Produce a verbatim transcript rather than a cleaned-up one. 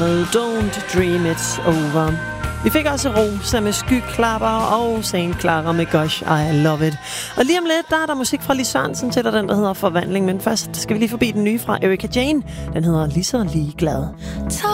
Don't Dream It's Over. Vi fik også Rosa med Skyklapper og Saint Clara med Gosh, I Love It. Og lige om lidt, der er der musik fra Lis Sørensen til, den der hedder Forvandling. Men først skal vi lige forbi den nye fra Erika Jane. Den hedder Lige så ligeglad.